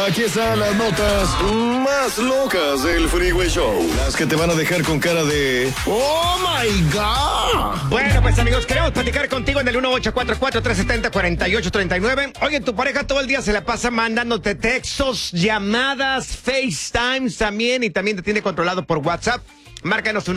Aquí están las notas más locas del Freeway Show. Las que te van a dejar con cara de ¡Oh, my God! Bueno, pues amigos, queremos platicar contigo en el 1844-370-4839. Oye, tu pareja todo el día se la pasa mandándote textos, llamadas, FaceTimes también, y también te tiene controlado por WhatsApp. Márcanos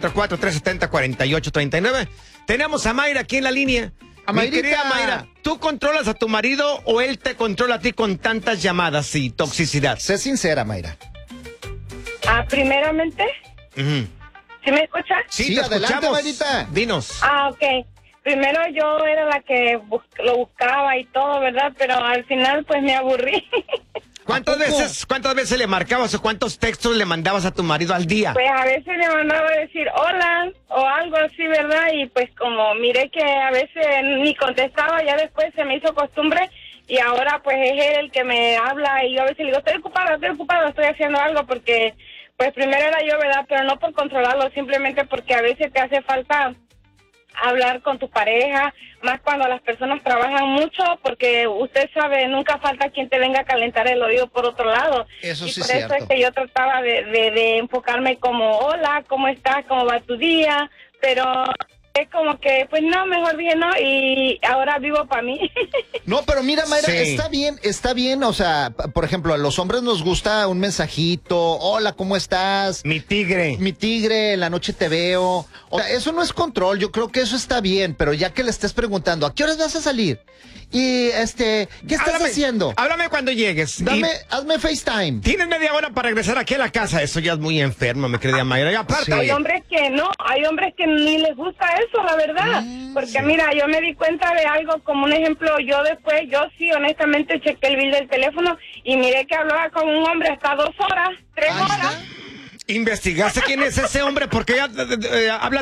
1844-370-4839. Tenemos a Mayra aquí en la línea. Mi querida Mayra, ¿tú controlas a tu marido o él te controla a ti con tantas llamadas y toxicidad? Sé sincera, Mayra. Primeramente, ¿sí me escuchas? Sí, te adelante, escuchamos. Mayrita. Dinos. Ok. Primero yo era la que lo buscaba y todo, ¿verdad? Pero al final pues me aburrí. ¿Cuántas veces le marcabas o cuántos textos le mandabas a tu marido al día? Pues a veces le mandaba a decir hola o algo así, ¿verdad? Y pues como miré que a veces ni contestaba, ya después se me hizo costumbre y ahora pues es él el que me habla y yo a veces le digo, estoy ocupado, estoy haciendo algo porque pues primero era yo, ¿verdad? Pero no por controlarlo, simplemente porque a veces te hace falta hablar con tu pareja, más cuando las personas trabajan mucho, porque usted sabe, nunca falta quien te venga a calentar el oído por otro lado. Eso sí y por es eso cierto. es que yo trataba de enfocarme como, hola, ¿cómo estás? ¿Cómo va tu día? Pero es como que, pues no, mejor dije no, y ahora vivo para mí. No, pero mira, Mayra, Sí. está bien, o sea, por ejemplo, a los hombres nos gusta un mensajito, hola, ¿cómo estás? Mi tigre. Mi tigre, en la noche te veo. O sea, eso no es control, yo creo que eso está bien, pero ya que le estés preguntando, ¿a qué horas vas a salir? Y, ¿qué estás haciendo? Háblame cuando llegues. Hazme FaceTime. Tienes media hora para regresar aquí a la casa. Eso ya es muy enfermo, mi querida Mayra. Y aparte, Sí. Hay hombres que no, hay hombres que ni les gusta eso, la verdad. Porque mira, yo me di cuenta de algo, como un ejemplo, yo sí honestamente chequé el bill del teléfono y miré que hablaba con un hombre hasta 2 horas, 3 Ahí horas. está. ¿investigaste quién es ese hombre? Porque ya habla